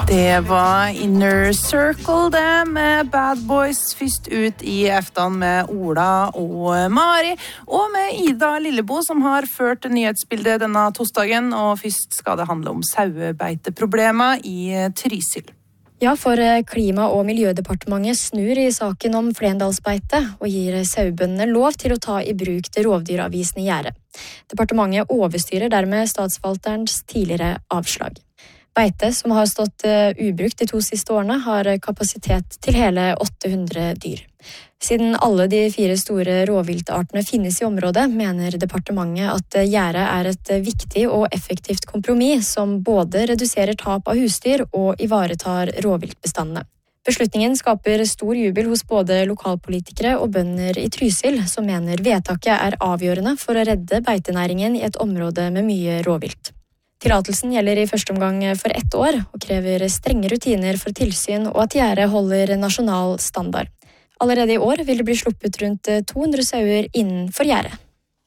Det var Inner Circle det med Bad Boys, først ut I aften med Ola og Mari, og med Ida Lillebo som har ført nyhetsbildet denne torsdagen, og først skal det handle om sauebeiteproblemer I Trysil. Ja, for Klima- og miljødepartementet snur I saken om Flendalsbeite og gir sauebøndene lov til å ta I bruk det rovdyravvisende gjerdet. Departementet overstyrer dermed statsforvalterens tidligere avslag. Beite, som har stått ubrukt de 2 siste årene, har kapasitet til hele 800 dyr. Siden alle de 4 store rovviltartene finnes I området, mener departementet at gjerdet et viktig og effektivt kompromiss som både reduserer tap av husdyr og ivaretar rovviltbestandene. Beslutningen skaper stor jubel hos både lokalpolitikere og bønder I Trysil, som mener vedtaket avgjørende for å redde beitenæringen I et område med mye rovvilt. Tillatelsen gjelder I første omgang for 1 år og krever strenge rutiner for tilsyn og at gjerdet holder nasjonal standard. Allerede I år vil det bli sluppet rundt 200 sauer innenfor gjerdet.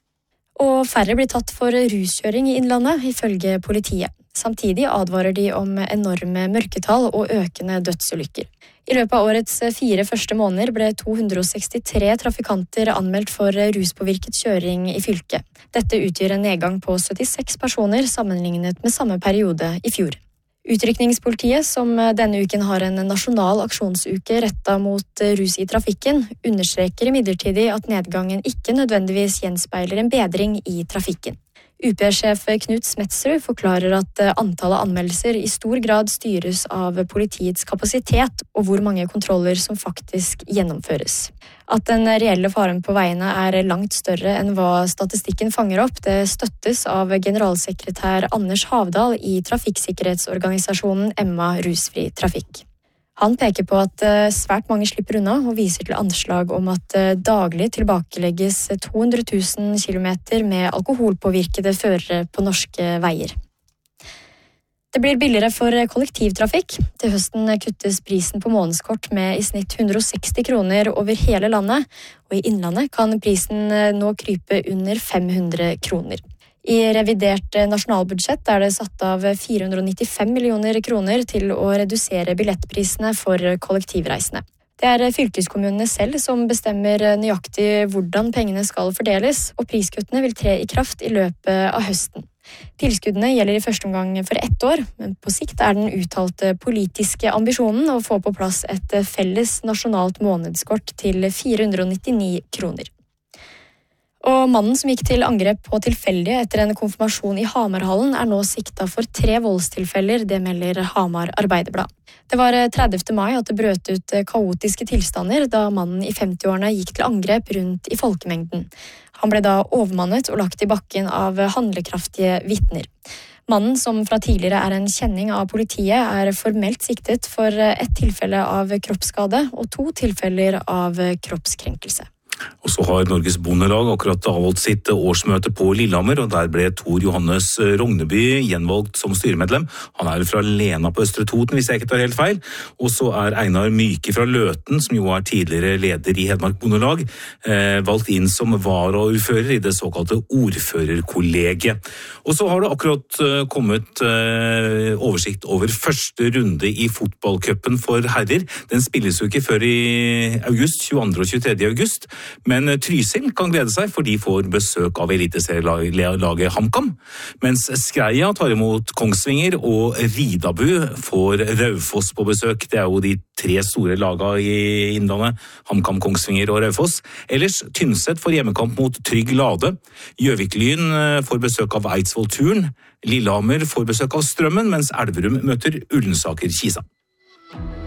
Og færre blir tatt for ruskjøring I Innlandet, ifølge politiet. Samtidig advarer de om enorme mørketall og økende dødsulykker. I løpet av årets 4 første måneder ble 263 trafikanter anmeldt for ruspåvirket kjøring I fylket. Dette utgjør en nedgang på 76 personer sammenlignet med samme periode I fjor. Utrykningspolitiet, som denne uken har en nasjonal aksjonsuke rettet mot rus I trafikken, understreker imidlertid at nedgangen ikke nødvendigvis gjenspeiler en bedring I trafikken. UP-sjef Knut Smetsrud forklarer at antallet anmeldelser I stor grad styres av politiets kapasitet og hvor mange kontroller som faktisk gjennomføres. At den reelle faren på veiene langt større enn hva statistikken fanger opp, det støttes av generalsekretær Anders Havdal I trafikksikkerhetsorganisasjonen Emma Rusfri Trafikk. Han peker på at svært mange slipper unna og viser til anslag om at daglig tilbakelegges 200 000 kilometer med alkoholpåvirkede førere på norske veier. Det blir billigere for kollektivtrafikk. Til høsten kuttes prisen på månedskort med I snitt 160 kroner over hele landet, og I Innlandet kan prisen nå krype under 500 kroner. I revidert nasjonalbudsjett det satt av 495 millioner kroner til å redusere billettprisene for kollektivreisende. Det fylkeskommunene selv som bestemmer nøyaktig hvordan pengene skal fordeles, og priskuttene vil tre I kraft I løpet av høsten. Tilskuddene gjelder I første omgang for 1 år, men på sikt den uttalte politiske ambisjonen å få på plass et felles nasjonalt månedskort til 499 kroner. Og mannen som gikk til angrep på tilfeldige etter en konfirmasjon I Hamarhallen nå siktet for 3 voldstilfeller, det melder Hamar Arbeiderblad. Det var 30. mai at det brøt ut kaotiske tilstander da mannen I 50-årene gikk til angrep rundt I folkemengden. Han ble da overmannet og lagt I bakken av handlekraftige vitner. Mannen, som fra tidligere en kjenning av politiet, formelt siktet for 1 tilfelle av kroppsskade og 2 tilfeller av kroppskrenkelse. Og så har Norges Bondelag akkurat avholdt sitt årsmøte på Lillehammer, og der ble Tor Johannes Rogneby gjenvalgt som styremedlem. Han fra Lena på Østre Toten, hvis jeg ikke tar helt feil. Og så Einar Myke fra Løten, som jo tidligere leder I Hedmark Bondelag, valgt inn som varaordfører I det såkalte ordførerkollegiet. Og så har det akkurat kommet oversikt over første runde I fotballcupen for herrer. Den spilles jo ikke før I august, 22. og 23. august. Men Trysil kan glede seg, for de får besøk av eliteserielaget HamKam, mens Skreia tar imot Kongsvinger, og Ridabu får Raufoss på besøk. Det jo de 3 store lagene I Innlandet, HamKam, Kongsvinger og Raufoss. Ellers Tynset får hjemmekamp mot Trygg Lade, Gjøvik-Lyn får besøk av Eidsvoll Turn, Lillehammer får besøk av Strømmen, mens Elverum møter Ullensaker Kisa.